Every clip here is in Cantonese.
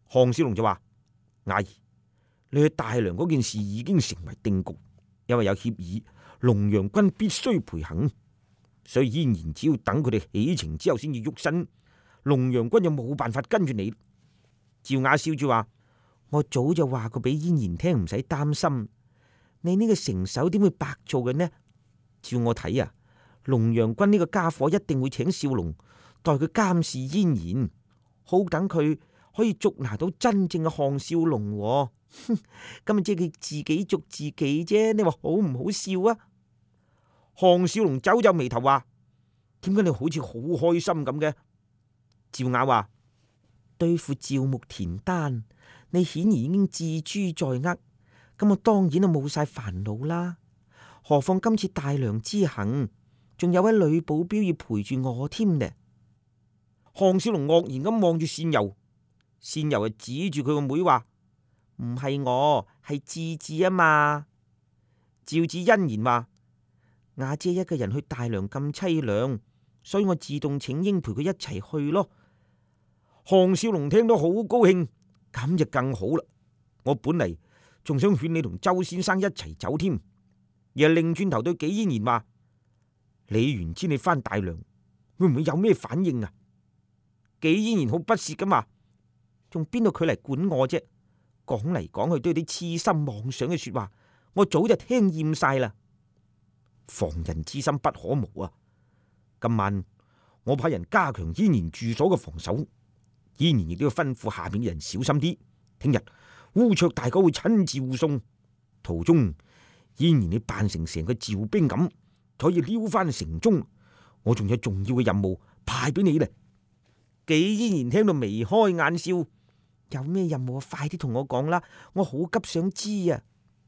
項少龍就話：阿姨，你去大梁嗰件事已經成為定局，因為有協議，龍陽軍必須陪行，所以燕然只要等佢哋起程之後先至喐身，龍陽軍就冇辦法跟住你。趙雅笑住話：我早就話過俾燕然聽，唔使擔心，你呢個成手點會白做嘅呢？照我睇啊，龍陽軍呢個家伙一定會請少龍代佢監視燕然，好等佢可以捉拿到真正嘅項少龍。咁咪即係佢自己捉自己啫，你話好唔好笑啊？項少龍皺皺眉頭話：點解你好似好開心咁嘅？趙雅話：對付趙木田丹，你顯然已經置諸在握，咁我當然都冇晒煩惱啦。何況今次大梁之行，仲有位女保鏢要陪住我添呢。項少龍愕然咁望住善柔，善柔就指住佢個妹話：唔係我，係智智啊嘛。趙智欣然話：雅姐一個人去大梁咁淒涼，所以我自動請纓陪佢一齊去咯。項少龍聽到好高興，咁就更好啦。我本嚟仲想勸你同周先生一齊走添，而係擰轉頭對紀嫣然話：李元知你翻大梁，會唔會有咩反應啊？紀嫣然好不屑咁話：仲邊度佢嚟管我啫？講嚟講去都係啲痴心妄想嘅說話，我早就聽厭晒啦。防人之心不可無啊！今晚我派人加強嫣然住所嘅防守，嫣然亦都要吩咐下面嘅人小心啲。聽日烏卓大哥會親自護送，途中嫣然你扮成個趙兵咁，可以撩翻城中。我仲有重要嘅任務派俾你咧。紀嫣然聽到眉開眼笑，有咩任務快啲同我講啦，我好急想知啊！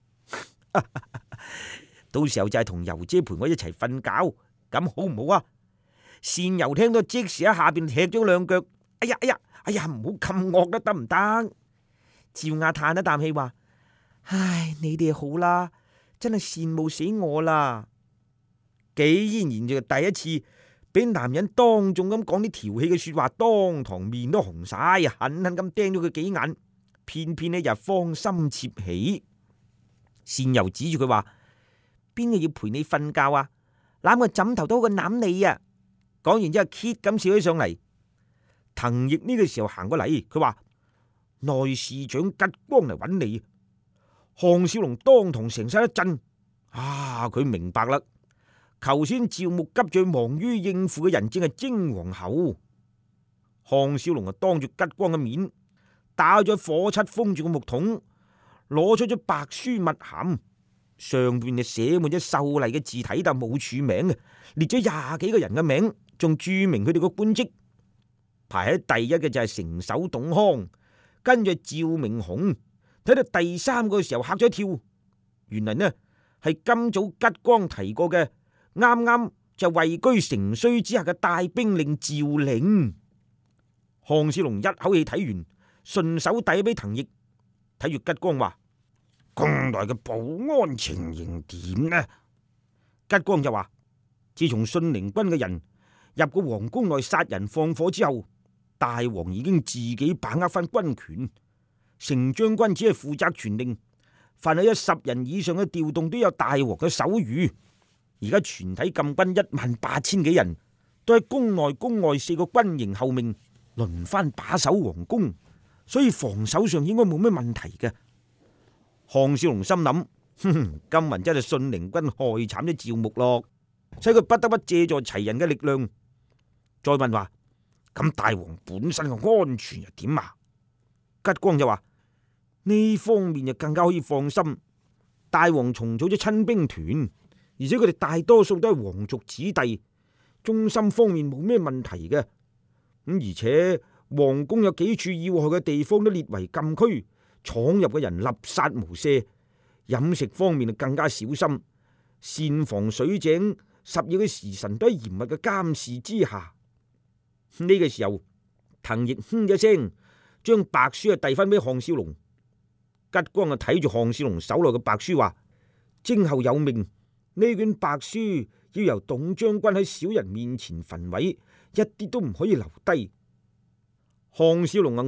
到時候就係同柔姐陪我一齊瞓覺，咁好唔好啊？善柔聽到即時喺下邊踢咗兩腳，哎呀，唔好咁惡啦，得唔得？趙雅嘆一啖氣話：唉，你哋好啦，真係羨慕死我啦！紀嫣然就第一次俾男人當眾咁講啲調戲嘅說話，當堂面都紅晒，狠狠咁盯咗佢幾眼，偏偏呢就芳心竊喜。善柔指住佢話：邊個要陪你瞓覺啊？攬個枕頭都好過攬你啊！講完之後，Kit 咁笑起上嚟。滕奕呢個時候行過嚟，佢話：內侍長吉光嚟揾你。項少龍當堂成身一震，佢明白啦。頭先趙牧急住忙於應付嘅人正係精皇后。項少龍當住吉光嘅面，打咗火漆封住個木桶，攞出咗白書密函，上邊就寫滿咗秀麗嘅字體，但冇署名嘅，列咗20幾個人嘅名，仲注明佢哋個官職。排喺第一嘅就係城守董康，跟住趙明洪。睇到第3個嘅時候嚇咗一跳，原來呢係今早吉光提過嘅，啱啱就位居城陲之下嘅大兵令趙靈。項少龍一口氣睇完，順手遞俾滕奕，睇住吉光話：宮內嘅保安情形點呢？吉光就話：自從信陵軍嘅人入過皇宮內殺人放火之後，大王已經自己把握翻軍權，丞將軍只係負責傳令，凡係有10人以上嘅調動都有大王嘅手諭。而家全體禁軍18000幾人，都喺宮內宮外4個軍營後面輪番把守皇宮，所以防守上應該冇咩問題嘅。項少龍心諗：今日真係信陵軍害慘咗趙牧咯，使佢不得不借助齊人嘅力量。再問話：咁大王本身嘅安全又點啊？吉光就話：呢方面就更加可以放心，大王重組咗親兵團，而且佢哋大多數都係皇族子弟，忠心方面冇咩問題嘅。而且皇宮有幾處要害嘅地方都列為禁區，闖入嘅人立殺無赦。飲食方面就更加小心，膳房水井12個時辰都喺嚴密嘅監視之下。呢個時候，滕奕哼一聲，將白書遞翻俾項少龍。吉光睇住項少龍手內嘅白書話：征後有命，呢卷白書要由董將軍喺小人面前焚毀，一啲都唔可以留低。項少龍